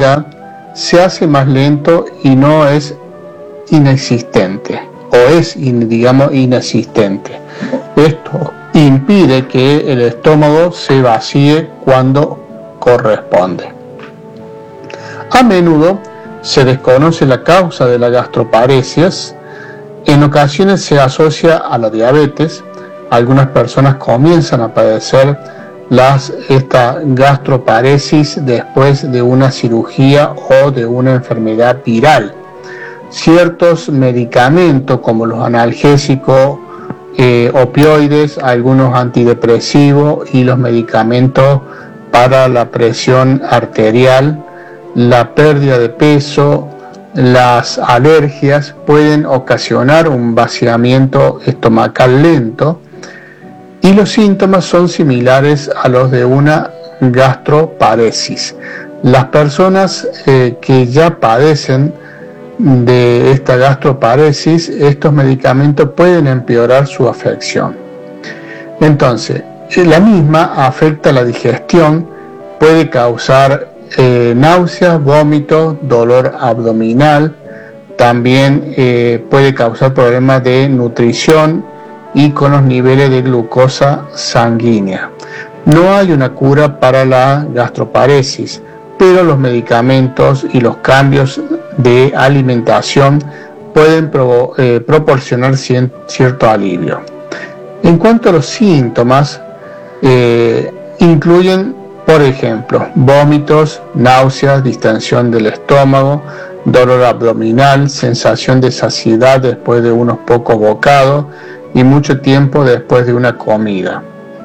movilidad se hace más lento y no es inexistente, o es, digamos, inexistente. Esto impide que el estómago se vacíe cuando corresponde. A menudo se desconoce la causa de la gastroparesis. En ocasiones se asocia a la diabetes. Algunas personas comienzan a padecer esta gastroparesis después de una cirugía o de una enfermedad viral. Ciertos medicamentos como los analgésicos, opioides, algunos antidepresivos y los medicamentos para la presión arterial, la pérdida de peso, las alergias pueden ocasionar un vaciamiento estomacal lento y los síntomas son similares a los de una gastroparesis. Las personas que ya padecen de esta gastroparesis, estos medicamentos pueden empeorar su afección. Entonces, la misma afecta la digestión, puede causar náuseas, vómitos, dolor abdominal, también puede causar problemas de nutrición y con los niveles de glucosa sanguínea. No hay una cura para la gastroparesis, pero los medicamentos y los cambios de alimentación pueden proporcionar cierto alivio. En cuanto a los síntomas, incluyen, por ejemplo, vómitos, náuseas, distensión del estómago, dolor abdominal, sensación de saciedad después de unos pocos bocados y mucho tiempo después de una comida.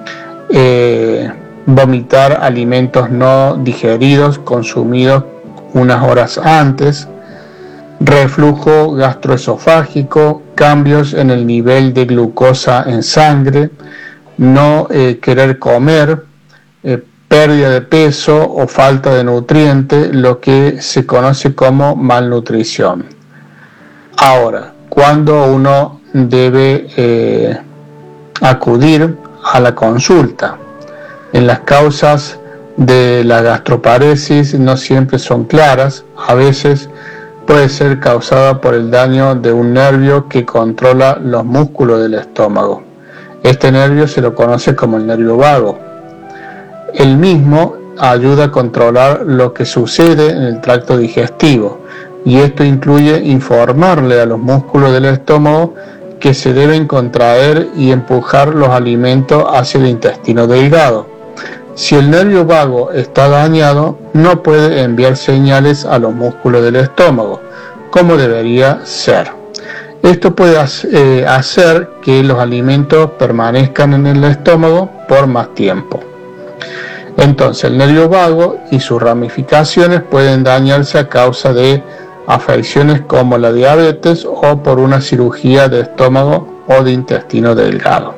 Vomitar alimentos no digeridos consumidos unas horas antes, reflujo gastroesofágico, cambios en el nivel de glucosa en sangre, no querer comer, pérdida de peso o falta de nutrientes, lo que se conoce como malnutrición. Ahora, ¿cuándo uno debe acudir a la consulta? En las causas de la gastroparesis no siempre son claras, a veces puede ser causada por el daño de un nervio que controla los músculos del estómago. Este nervio se lo conoce como el nervio vago. El mismo ayuda a controlar lo que sucede en el tracto digestivo, y esto incluye informarle a los músculos del estómago que se deben contraer y empujar los alimentos hacia el intestino delgado. Si el nervio vago está dañado, no puede enviar señales a los músculos del estómago, como debería ser. Esto puede hacer que los alimentos permanezcan en el estómago por más tiempo. Entonces, el nervio vago y sus ramificaciones pueden dañarse a causa de afecciones como la diabetes o por una cirugía de estómago o de intestino delgado.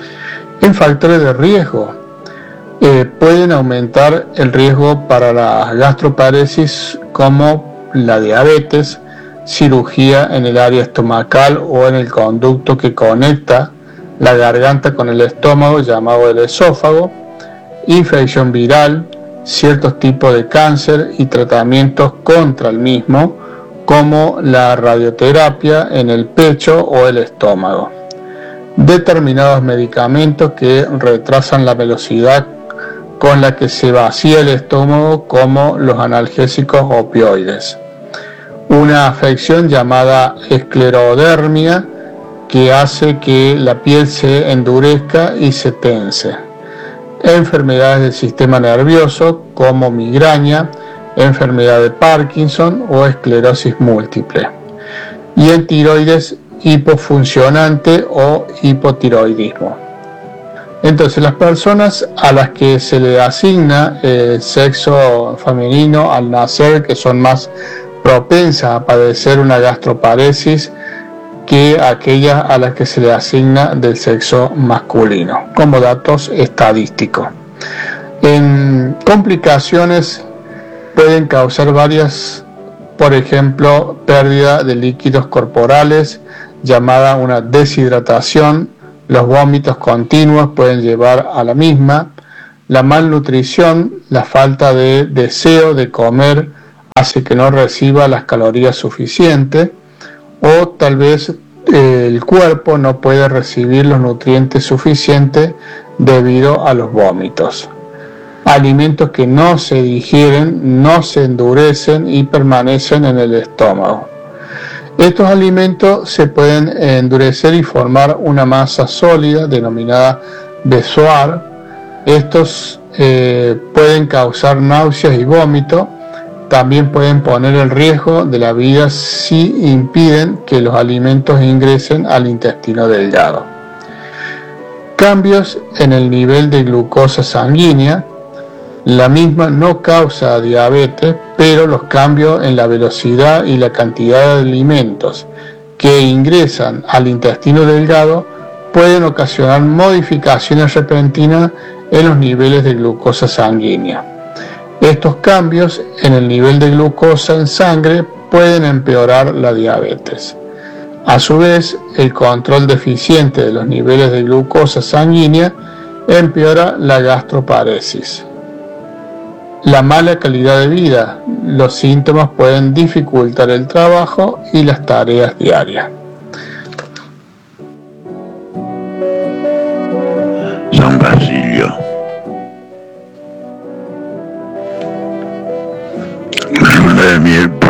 En factores de riesgo, pueden aumentar el riesgo para la gastroparesis como la diabetes, cirugía en el área estomacal o en el conducto que conecta la garganta con el estómago llamado el esófago, infección viral, ciertos tipos de cáncer y tratamientos contra el mismo, como la radioterapia en el pecho o el estómago. Determinados medicamentos que retrasan la velocidad con la que se vacía el estómago, como los analgésicos opioides. Una afección llamada esclerodermia que hace que la piel se endurezca y se tense. Enfermedades del sistema nervioso como migraña, enfermedad de Parkinson o esclerosis múltiple. Y el tiroides hipofuncionante o hipotiroidismo. Entonces, las personas a las que se le asigna el sexo femenino al nacer, que son más propensas a padecer una gastroparesis que aquellas a las que se le asigna del sexo masculino, como datos estadísticos. En complicaciones pueden causar varias, por ejemplo, pérdida de líquidos corporales, llamada una deshidratación. Los vómitos continuos pueden llevar a la misma. La malnutrición, la falta de deseo de comer hace que no reciba las calorías suficientes, o tal vez el cuerpo no puede recibir los nutrientes suficientes debido a los vómitos. Alimentos que no se digieren, no se endurecen y permanecen en el estómago. Estos alimentos se pueden endurecer y formar una masa sólida denominada bezoar. Estos pueden causar náuseas y vómito. También pueden poner en riesgo de la vida si impiden que los alimentos ingresen al intestino delgado. Cambios en el nivel de glucosa sanguínea. La misma no causa diabetes, pero los cambios en la velocidad y la cantidad de alimentos que ingresan al intestino delgado pueden ocasionar modificaciones repentinas en los niveles de glucosa sanguínea. Estos cambios en el nivel de glucosa en sangre pueden empeorar la diabetes. A su vez, el control deficiente de los niveles de glucosa sanguínea empeora la gastroparesis. La mala calidad de vida. Los síntomas pueden dificultar el trabajo y las tareas diarias. San Basilio. Luna de miel